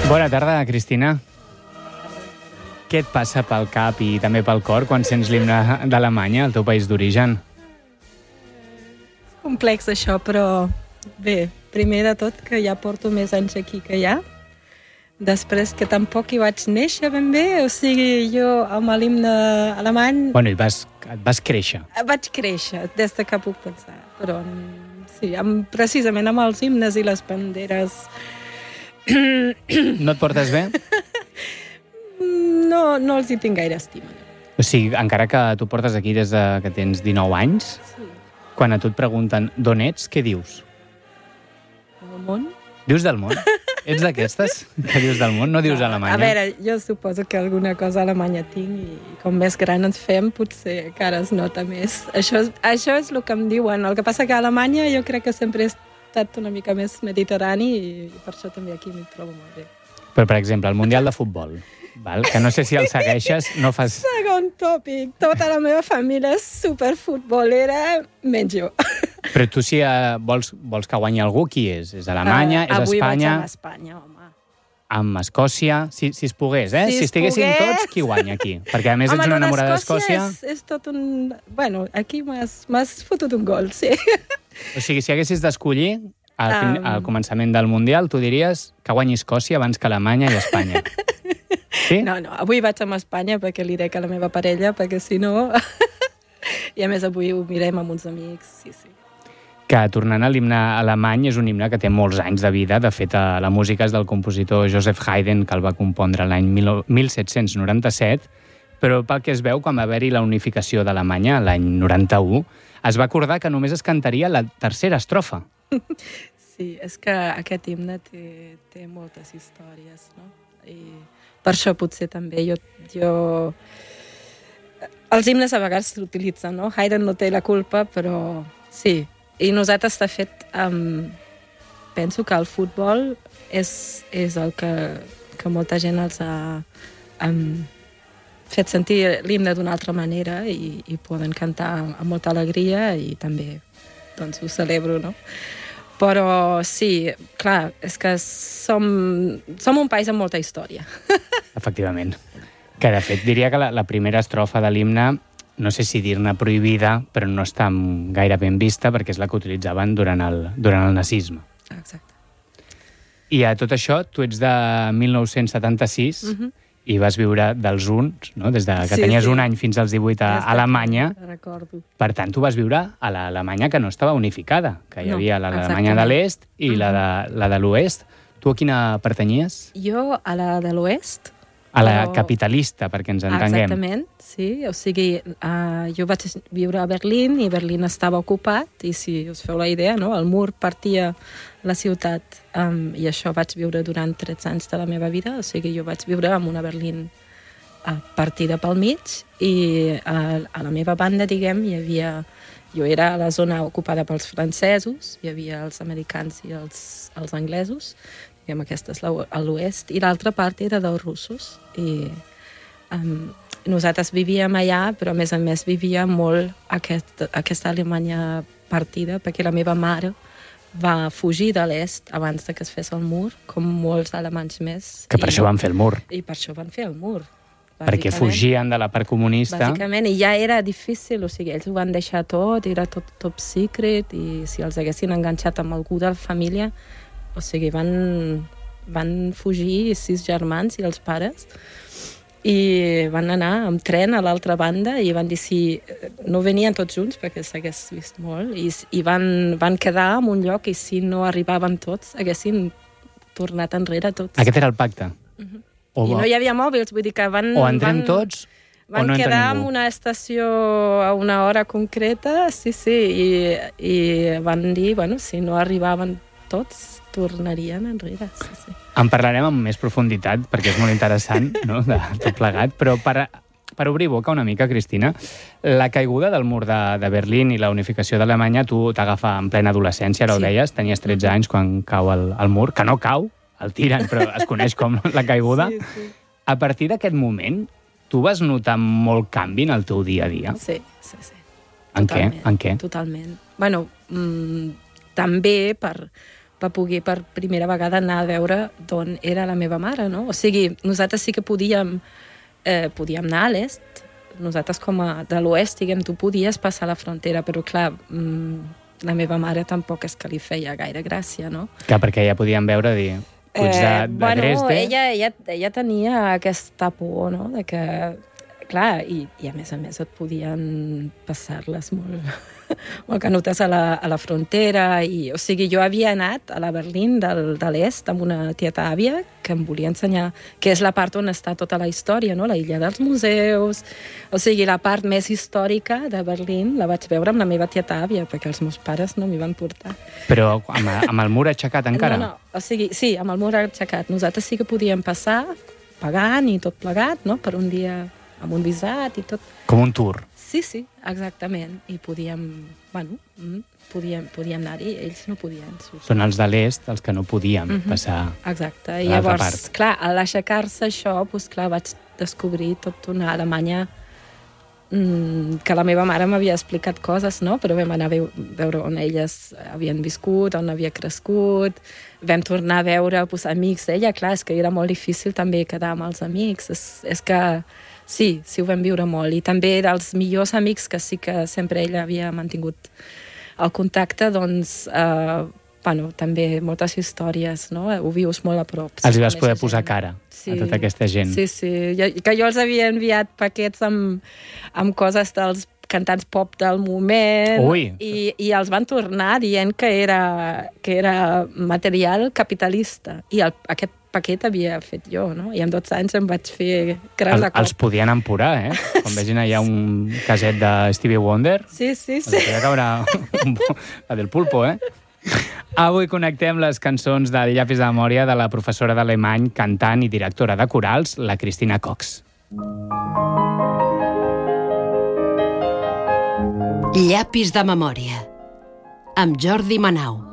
Bona tarda, Cristina. Què et passa pel cap i també pel cor quan sents l'himne d'Alemanya, el teu país d'origen? Complex això, però bé, primer de tot que ja porto més anys aquí que allà. Després que tampoc hi vaig néixer ben bé, o sigui, jo amb l'himne alemany... Bueno, et vas créixer. Vaig créixer des de que puc pensar, però sí, precisament amb els himnes i les banderes... No et portes bé? No els hi tinc gaire estima. O sigui, encara que tu portes aquí des que tens 19 anys, Sí. quan a tu et pregunten d'on ets, què dius? El món? Dius del món? Ets d'aquestes que dius del món? No dius Alemanya? A veure, jo suposo que alguna cosa a Alemanya tinc i com més gran ens fem potser encara es nota més. Això és el que em diuen. El que passa que a Alemanya jo crec que sempre he estat una mica més mediterrani i per això també aquí m'hi trobo molt bé. Però, per exemple, el Mundial de Futbol, val? Que no sé si el segueixes, no fas... Segon tòpic. Tota la meva família és superfutbolera, menys jo. Però tu si vols que guanyi algú, qui és? És Alemanya? És avui Espanya? Avui vaig amb Espanya, home. Amb Escòcia? Si es pogués, eh? Si estiguessin tots, qui guanya aquí? Perquè a més ets una enamorada d'Escòcia. És tot un... Bueno, aquí m'has fotut un gol, sí. O sigui, si haguessis d'escollir al començament del Mundial, tu diries que guanyi Escòcia abans que Alemanya i Espanya. Sí? No, avui vaig amb Espanya perquè li dec a la meva parella, perquè si no... I a més avui ho mirem amb uns amics, sí. Que tornant a l'himne alemany és un himne que té molts anys de vida. De fet, la música és del compositor Joseph Haydn, que el va compondre l'any 1797, però pel que es veu, quan va haver-hi la unificació d'Alemanya, l'any 91, es va acordar que només es cantaria la tercera estrofa. Sí, és que aquest himne té moltes històries, no? I per això potser també jo... Els himnes a vegades s'utilitzen, no? Haydn no té la culpa, però sí. I nosaltres, de fet, penso que el futbol és el que molta gent els ha fet sentir l'himne d'una altra manera i poden cantar amb molta alegria i també doncs, ho celebro, no? Però sí, clar, és que som un país amb molta història. Efectivament. Que, de fet, diria que la primera estrofa de l'himne, no sé si dir-ne prohibida, però no està gaire ben vista perquè és la que utilitzaven durant el nazisme. Exacte. I a tot això, tu ets de 1976 i vas viure dels uns, no? Des que tenies un any fins als 18 a Alemanya. Recordo. Per tant, tu vas viure a l'Alemanya que no estava unificada, que hi havia l'Alemanya de l'est i la de l'oest. Tu a quina pertanyies? Jo a la de l'oest. A la capitalista, perquè ens entenguem. Exactament, sí. O sigui, jo vaig viure a Berlín i Berlín estava ocupat i si us feu la idea, no? El mur partia la ciutat i això vaig viure durant 13 anys de la meva vida. O sigui, jo vaig viure en una Berlín partida pel mig i a la meva banda, diguem, hi havia... Jo era a la zona ocupada pels francesos, hi havia els americans i els anglesos, aquesta és a l'oest, i l'altra part era dels russos. I nosaltres vivíem allà, però a més vivia molt aquesta Alemanya partida, perquè la meva mare va fugir de l'est abans que es fes el mur, com molts alemanys més. Que per això van fer el mur. I per això van fer el mur. Perquè fugien de la part comunista. Bàsicament, i ja era difícil, o sigui, ells ho van deixar tot, era tot top secret, i si els haguessin enganxat amb algú de la família, o sigui, van fugir 6 germans i els pares i van anar amb tren a l'altra banda i van dir si no venien tots junts perquè s'hagués vist molt i van quedar en un lloc i si no arribaven tots haguessin tornat enrere tots. Aquest era el pacte? I no hi havia mòbils, vull dir que van... O entrem tots o no entra ningú. Van quedar en una estació a una hora concreta, sí, i van dir, bueno, si no arribaven tots, tornarien enrere, sí. En parlarem amb més profunditat, perquè és molt interessant, no?, de tot plegat, però per obrir boca una mica, Cristina, la caiguda del mur de Berlín i la unificació d'Alemanya, tu t'agafa en plena adolescència, ara ho deies, tenies 13 anys quan cau el mur, que no cau, el tiren, però es coneix com la caiguda. Sí. A partir d'aquest moment, tu vas notar molt canvi en el teu dia a dia? Sí. En què? Totalment. Bueno, també va poder per primera vegada anar a veure d'on era la meva mare, no? O sigui, nosaltres sí que podíem anar a l'est, nosaltres com a de l'oest, diguem, tu podies passar la frontera, però clar, la meva mare tampoc és que li feia gaire gràcia, no? Clar, perquè ja podíem veure, dir, Puig de Dresde... Ella tenia aquesta por, no?, de que, clar, i a més et podien passar-les molt canutes a la frontera, o sigui, jo havia anat a la Berlín de l'est amb una tieta àvia que em volia ensenyar, que és la part on està tota la història, no?, la illa dels museus, o sigui, la part més històrica de Berlín la vaig veure amb la meva tieta àvia, perquè els meus pares no m'hi van portar. Però amb el mur aixecat encara? No, o sigui, sí, amb el mur aixecat. Nosaltres sí que podíem passar pagant i tot plegat, no?, per un dia amb un visat i tot. Com un tour. Sí, exactament. I podíem anar-hi, ells no podien. Són els de l'est els que no podíem passar. Exacte. I llavors, clar, a l'aixecar-se això, doncs, clar, vaig descobrir tota una Alemanya que la meva mare m'havia explicat coses, no? Però vam anar a veure on elles havien viscut, on havia crescut, vam tornar a veure amics d'ella, clar, és que era molt difícil també quedar amb els amics, és que sí, ho vam viure molt, i també dels millors amics que sí que sempre ella havia mantingut el contacte, doncs, també moltes històries, no? Ho vius molt a prop. Els hi vas poder posar cara a tota aquesta gent. Sí, que jo els havia enviat paquets amb coses dels cantants pop del moment. Ui. I els van tornar dient que era material capitalista, i aquest paquet havia fet jo, no? I amb 12 anys em vaig fer cras de cop. Els podien empurar, Quan vegin allà un caset de Stevie Wonder. Sí. Els podria caure la del pulpo, Avui connectem les cançons del Llapis de memòria de la professora d'alemany, cantant i directora de corals, la Cristina Cox. Llapis de memòria, amb Jordi Manau.